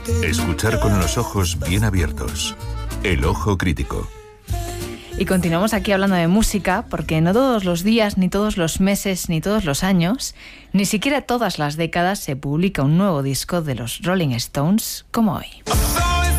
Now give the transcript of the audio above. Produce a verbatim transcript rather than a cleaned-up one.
Escuchar con los ojos bien abiertos. El ojo crítico. Y continuamos aquí hablando de música, porque no todos los días, ni todos los meses, ni todos los años, ni siquiera todas las décadas se publica un nuevo disco de los Rolling Stones como hoy.